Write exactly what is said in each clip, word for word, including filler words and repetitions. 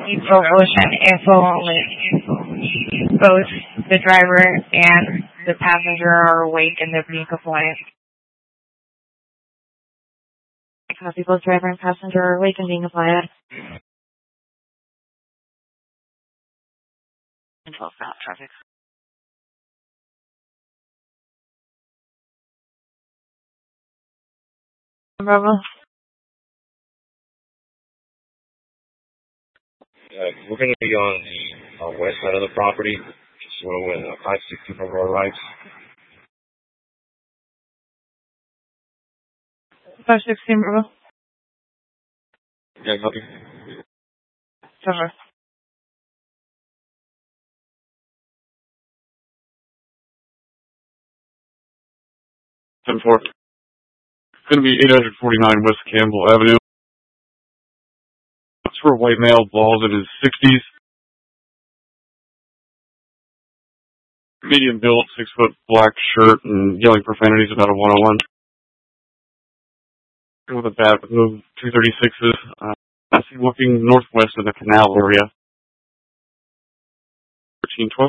Evolution info only. Both the driver and the passenger are awake and they're being compliant. Copy, both driver and passenger are awake and being compliant. Control stop traffic. Bravo. Uh, we're going to be on the uh, west side of the property, just where the five sixty from our rights. five sixteen, Bravo. Yeah, copy. Cover. ten four. It's going to be eight forty-nine West Campbell Avenue. It's for a white male, bald in his sixties. Medium built, six foot black shirt, and yelling profanities about a one oh one. With a bat with no two thirty-sixes. Uh, I see walking northwest of the canal area. thirteen twelve.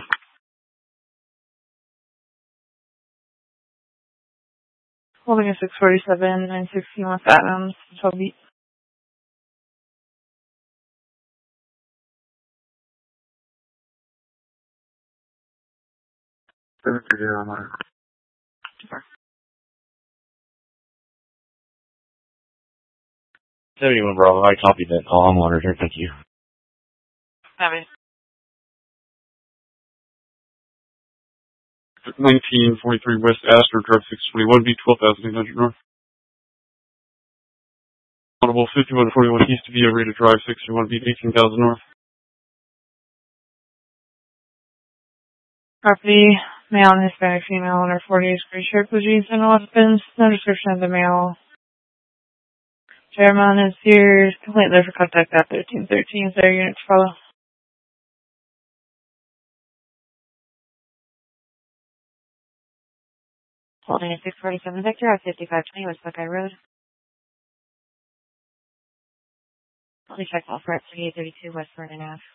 Holding a six forty-seven, nine sixteen West Adams, twelve beat. seventy-one Bravo, I copied that call. I'm monitoring. Thank you. Copy. nineteen forty-three West Astor, Drive six twenty-one, B twelve thousand eight hundred North. Audible fifty-one forty-one East Via Rita Drive sixty-one, B eighteen thousand North. Property, male and Hispanic female, under forty age, gray shirt, blue jeans, and weapons. No description of the male. Chairman is here. Complaint there for contact at thirteen thirteen. Is there a unit to follow? Holding a six forty-seven Victor at fifty-five twenty West Buckeye Road. Holding check off for at thirty-eight thirty-two West Vernon Ave.